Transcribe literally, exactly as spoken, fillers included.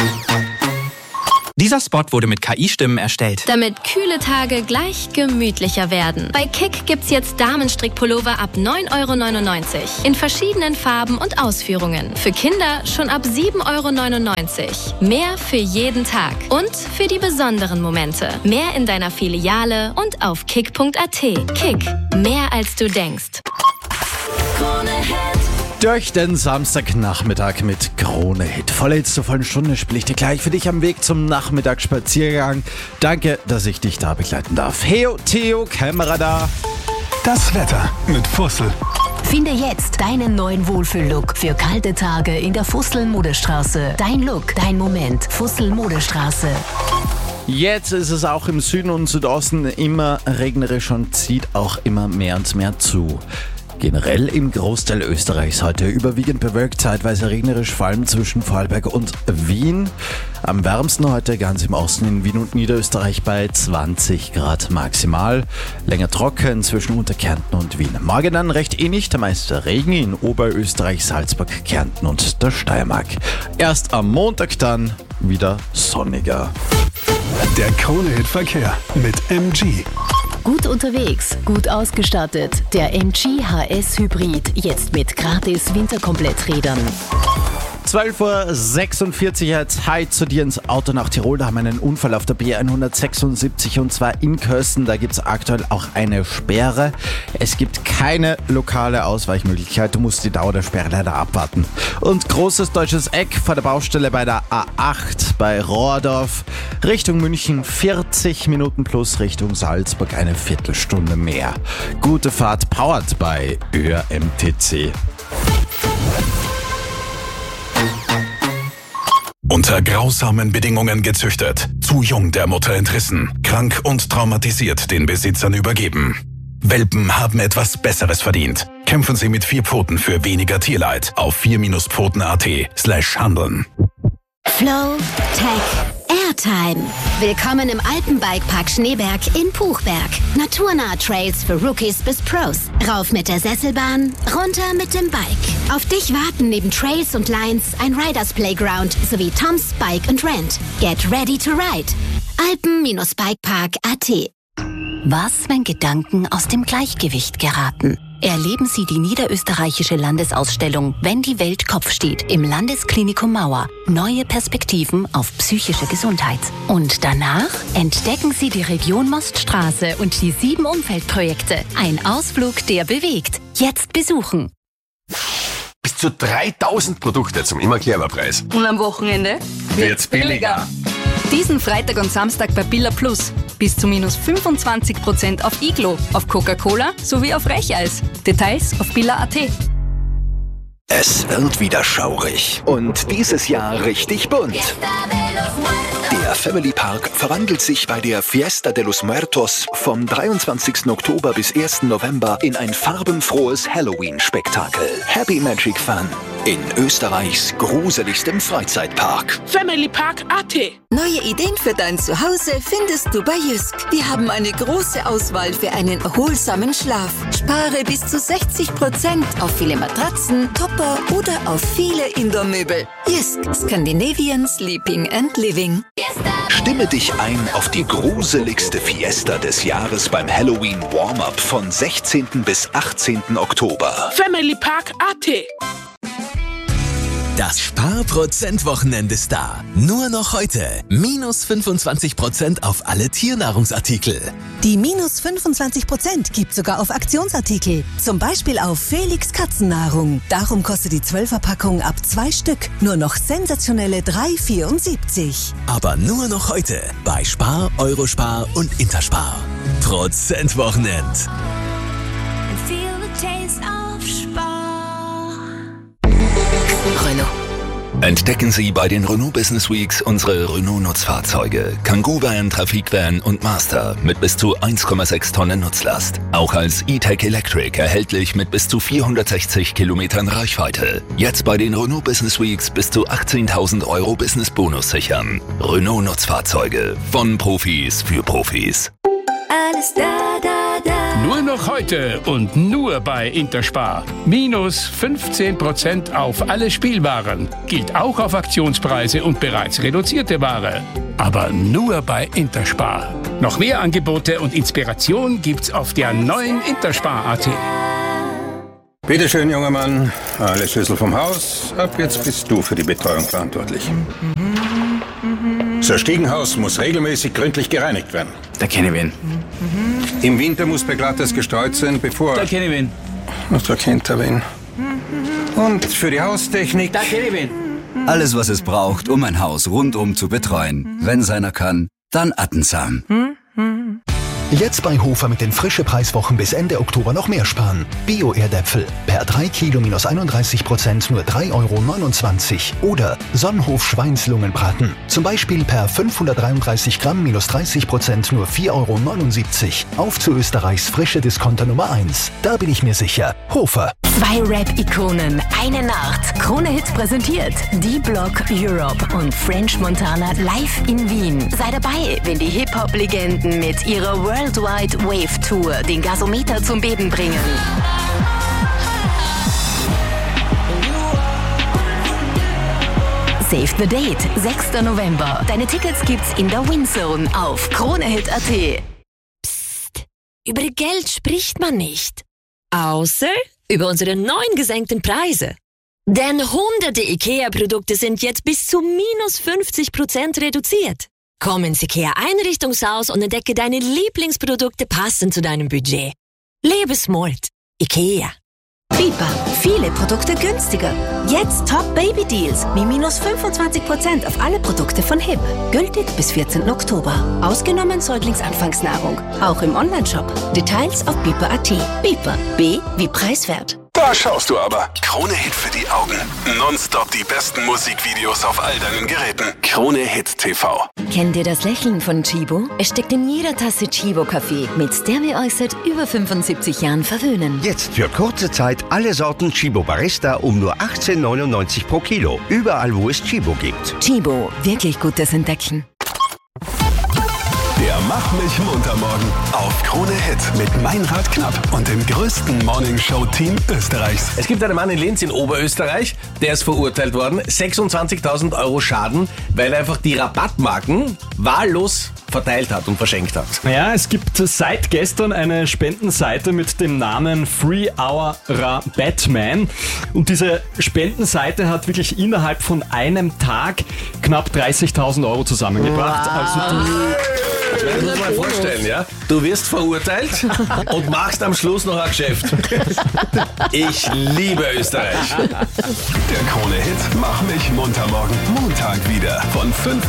Dieser Spot wurde mit K I-Stimmen erstellt. Damit kühle Tage gleich gemütlicher werden. Bei Kick gibt's jetzt Damenstrickpullover ab neun Euro neunundneunzig. In verschiedenen Farben und Ausführungen. Für Kinder schon ab sieben Euro neunundneunzig. Mehr für jeden Tag. Und für die besonderen Momente. Mehr in deiner Filiale und auf kick punkt a t. Kick. Mehr als du denkst. Durch den Samstagnachmittag mit Krone Hit. Volle Hits zur vollen Stunde spiele ich dir gleich für dich am Weg zum Nachmittagsspaziergang. Danke, dass ich dich da begleiten darf. Heo, Theo, Kamera da. Das Wetter mit Fussel. Finde jetzt deinen neuen Wohlfühl-Look für kalte Tage in der Fussel-Modestraße. Dein Look, dein Moment. Fussel-Modestraße. Jetzt ist es auch im Süden und Südosten immer regnerisch und zieht auch immer mehr und mehr zu. Generell im Großteil Österreichs heute überwiegend bewölkt, zeitweise regnerisch, vor allem zwischen Vorarlberg und Wien. Am wärmsten heute ganz im Osten in Wien und Niederösterreich bei zwanzig Grad maximal. Länger trocken zwischen Unterkärnten und Wien. Morgen dann recht ähnlich, der meiste Regen in Oberösterreich, Salzburg, Kärnten und der Steiermark. Erst am Montag dann wieder sonniger. Der Krone-Hit-Verkehr mit M G. Gut unterwegs, gut ausgestattet. Der M G H S Hybrid, jetzt mit gratis Winterkompletträdern. zwölf Uhr sechsundvierzig jetzt. Hi zu dir ins Auto nach Tirol. Da haben wir einen Unfall auf der B hundertsechsundsiebzig und zwar in Kösten. Da gibt es aktuell auch eine Sperre. Es gibt keine lokale Ausweichmöglichkeit. Du musst die Dauer der Sperre leider abwarten. Und großes deutsches Eck vor der Baustelle bei der A acht bei Rohrdorf. Richtung München vierzig Minuten plus, Richtung Salzburg eine Viertelstunde mehr. Gute Fahrt, powered bei Ö R M T C. Unter grausamen Bedingungen gezüchtet, zu jung der Mutter entrissen, krank und traumatisiert den Besitzern übergeben. Welpen haben etwas Besseres verdient. Kämpfen Sie mit vier Pfoten für weniger Tierleid auf vier Pfoten punkt a t slash handeln. Flow Tech Airtime. Willkommen im Alpenbikepark Schneeberg in Puchberg. Naturnahe Trails für Rookies bis Pros. Rauf mit der Sesselbahn, runter mit dem Bike. Auf dich warten neben Trails und Lines ein Riders Playground sowie Tom's Bike and Rent. Get ready to ride. Alpen-Bikepark punkt a t. Was, wenn Gedanken aus dem Gleichgewicht geraten? Erleben Sie die niederösterreichische Landesausstellung Wenn die Welt Kopf steht im Landesklinikum Mauer. Neue Perspektiven auf psychische Gesundheit. Und danach entdecken Sie die Region Moststraße und die sieben Umweltprojekte. Ein Ausflug, der bewegt. Jetzt besuchen. Bis zu dreitausend Produkte zum immer Preis. Und am Wochenende wird's billiger. Diesen Freitag und Samstag bei Billa Plus. Bis zu minus fünfundzwanzig Prozent auf Iglo, auf Coca-Cola sowie auf Recheis. Details auf billa punkt a t. Es wird wieder schaurig und dieses Jahr richtig bunt. Der Family Park verwandelt sich bei der Fiesta de los Muertos vom dreiundzwanzigsten Oktober bis ersten November in ein farbenfrohes Halloween-Spektakel. Happy Magic Fun in Österreichs gruseligstem Freizeitpark. Family Park punkt a t. Neue Ideen für dein Zuhause findest du bei Jysk. Wir haben eine große Auswahl für einen erholsamen Schlaf. Spare bis zu sechzig Prozent auf viele Matratzen, Topper oder auf viele Indoor-Möbel. Jysk, Scandinavian Sleeping and Living. Stimme dich ein auf die gruseligste Fiesta des Jahres beim Halloween Warm-Up von sechzehnten bis achtzehnten Oktober. Family Park punkt a t. Das Sparprozent-Wochenende ist da. Nur noch heute. Minus fünfundzwanzig Prozent auf alle Tiernahrungsartikel. Die minus fünfundzwanzig Prozent gibt sogar auf Aktionsartikel. Zum Beispiel auf Felix Katzennahrung. Darum kostet die zwölfer-Packung ab zwei Stück nur noch sensationelle drei Euro vierundsiebzig. Aber nur noch heute bei Spar, Eurospar und Interspar. Prozent-Wochenend. Renault. Entdecken Sie bei den Renault Business Weeks unsere Renault-Nutzfahrzeuge. Kangoo Van, Trafik Van und Master mit bis zu eins Komma sechs Tonnen Nutzlast. Auch als E-Tech Electric erhältlich mit bis zu vierhundertsechzig Kilometern Reichweite. Jetzt bei den Renault Business Weeks bis zu achtzehntausend Euro Business Bonus sichern. Renault Nutzfahrzeuge von Profis für Profis. Alles da, da, da. Nur noch heute und nur bei Interspar. Minus fünfzehn Prozent auf alle Spielwaren. Gilt auch auf Aktionspreise und bereits reduzierte Ware. Aber nur bei Interspar. Noch mehr Angebote und Inspiration gibt's auf der neuen Interspar punkt at. Bitte schön, junger Mann. Alle Schlüssel vom Haus. Ab jetzt bist du für die Betreuung verantwortlich. Das Stiegenhaus muss regelmäßig gründlich gereinigt werden. Da kenne ich wen. Im Winter muss beglattes gestreut sein, bevor... Da kenne ich wen. Ach, da kennt er wen. Und für die Haustechnik... Da kenne ich wen. Alles, was es braucht, um ein Haus rundum zu betreuen. Wenn seiner kann, dann Attensam. Jetzt bei Hofer mit den frische Preiswochen bis Ende Oktober noch mehr sparen. Bio-Erdäpfel per drei Kilo minus einunddreißig Prozent nur drei Euro neunundzwanzig. Oder Sonnenhof Schweinslungenbraten. Zum Beispiel per fünfhundertdreiunddreißig Gramm minus dreißig Prozent nur vier Euro neunundsiebzig. Auf zu Österreichs frische Discounter Nummer eins. Da bin ich mir sicher. Hofer. Zwei Rap-Ikonen, eine Nacht. Krone Hits präsentiert D-Block Europe und French Montana live in Wien. Sei dabei, wenn die Hip-Hop-Legenden mit ihrer Worldwide Wave Tour den Gasometer zum Beben bringen. Save the Date, sechster November. Deine Tickets gibt's in der Windzone auf kronehit punkt at. Psst, über Geld spricht man nicht. Außer über unsere neuen gesenkten Preise. Denn hunderte IKEA-Produkte sind jetzt bis zu minus fünfzig Prozent reduziert. Komm ins IKEA-Einrichtungshaus und entdecke deine Lieblingsprodukte passend zu deinem Budget. Lebe smart. IKEA. Biber. Viele Produkte günstiger. Jetzt Top Baby Deals wie minus fünfundzwanzig Prozent auf alle Produkte von H I P. Gültig bis vierzehnten Oktober. Ausgenommen Säuglingsanfangsnahrung. Auch im Onlineshop. Details auf biber punkt at. Biber. B wie preiswert. Da schaust du aber. Krone Hit für die Augen. Nonstop die besten Musikvideos auf all deinen Geräten. Krone Hit T V. Kennt ihr das Lächeln von Chibo? Es steckt in jeder Tasse Chibo-Kaffee, mit der wir euch seit über fünfundsiebzig Jahren verwöhnen. Jetzt für kurze Zeit alle Sorten Chibo Barista um nur achtzehn neunundneunzig pro Kilo. Überall, wo es Chibo gibt. Chibo, wirklich gutes Entdecken. Der Mach mich munter morgen auf Krone Hit mit Meinrad Knapp und dem größten Morningshow-Team Österreichs. Es gibt einen Mann in Linz in Oberösterreich, der ist verurteilt worden. sechsundzwanzigtausend Euro Schaden, weil er einfach die Rabattmarken wahllos verteilt hat und verschenkt hat. Ja, es gibt seit gestern eine Spendenseite mit dem Namen Free Our Batman. Und diese Spendenseite hat wirklich innerhalb von einem Tag knapp dreißigtausend Euro zusammengebracht. Wow. Also die Das muss man vorstellen, ja? Du wirst verurteilt und machst am Schluss noch ein Geschäft. Ich liebe Österreich. Der Krone Hit Mach mich munter morgen Montag wieder von fünf